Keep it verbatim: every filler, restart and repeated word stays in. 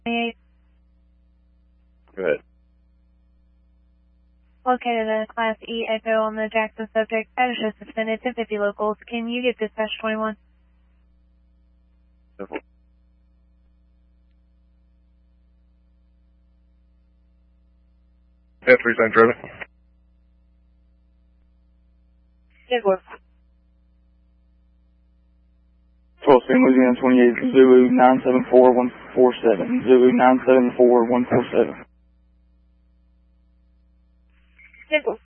twenty-eight. Go ahead. Located a Class E Echo on the Jackson subject. Status is suspended to fifty locals. Can you get dispatch twenty-one? Simple. F three sign driven. Good work. twelve Spring Louisiana twenty-eight, Zulu nine seven four one four seven. Zulu nine seven four one four seven. Good work.